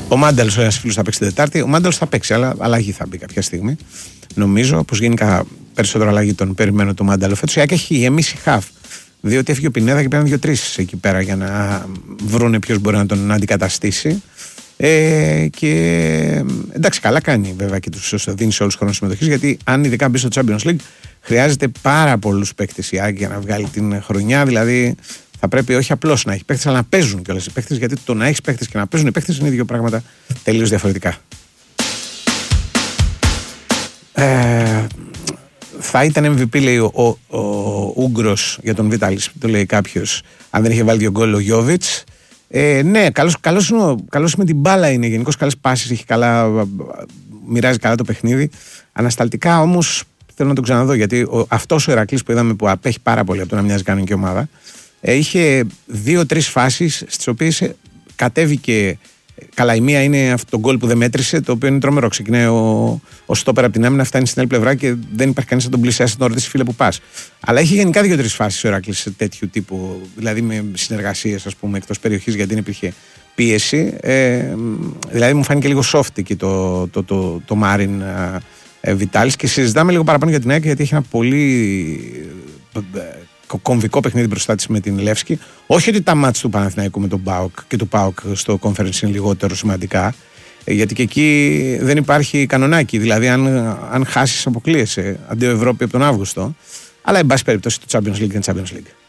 Ο Μάνταλος, ο ένας φίλος, θα παίξει την Τετάρτη. Ο Μάνταλος θα παίξει, αλλά αλλαγή θα μπει κάποια στιγμή. Νομίζω πως γενικά περισσότερο αλλαγή τον περιμένω το Μάνταλο φέτος. Η ΑΕΚ έχει γεμίσει χαφ. Διότι έφυγε ο Πινέδα και πήραν 2-3 εκεί πέρα για να βρούνε ποιος μπορεί να τον αντικαταστήσει. Και εντάξει, καλά κάνει βέβαια και τους δίνει σε όλους τους χρόνους συμμετοχής, γιατί αν ειδικά μπει στο Champions League χρειάζεται πάρα πολλούς παίκτες η ΑΕΚ για να βγάλει την χρονιά. Δηλαδή θα πρέπει όχι απλώς να έχει παίκτες, αλλά να παίζουν κιόλας οι παίκτες, γιατί το να έχεις παίκτες και να παίζουν οι παίκτες είναι δύο πράγματα τελείως διαφορετικά. Θα ήταν MVP, λέει ο Ούγγρος για τον Βιτάλης, το λέει κάποιος, αν δεν είχε βάλει 2 γκολ ο Γιόβιτς. Ναι, καλός με την μπάλα είναι, γενικώς καλές πάσεις, έχει μοιράζει καλά το παιχνίδι. Ανασταλτικά όμως θέλω να τον ξαναδώ, γιατί αυτός ο Ηρακλής που είδαμε που απέχει πάρα πολύ από το να μοιάζει κανονική ομάδα, είχε 2-3 φάσεις στις οποίες κατέβηκε. Καλά, η μία είναι αυτό το γκολ που δεν μέτρησε, το οποίο είναι τρομερό. Ξεκινάει ο στόπερ από την άμυνα, φτάνει στην άλλη πλευρά και δεν υπάρχει κανείς να τον πλησιάσει, να ρωτήσει φίλε που πας. Αλλά έχει γενικά 2-3 φάσεις ο Ηρακλής τέτοιου τύπου, δηλαδή με συνεργασίες, ας πούμε, εκτός περιοχής, γιατί δεν υπήρχε πίεση. Δηλαδή μου φάνηκε λίγο soft εκεί το Μάριν Βιτάλης, και συζητάμε λίγο παραπάνω για την ΑΕΚ, γιατί έχει ένα πολύ κομβικό παιχνίδι μπροστά της με την Λεύσκη. Όχι ότι τα μάτς του Παναθηναϊκού με τον ΠΑΟΚ και του ΠΑΟΚ στο conference είναι λιγότερο σημαντικά, γιατί και εκεί δεν υπάρχει κανονάκι. Δηλαδή, αν χάσεις, αποκλείεσαι αντί Ευρώπη από τον Αύγουστο. Αλλά, εν πάση περιπτώσει, το Champions League είναι Champions League.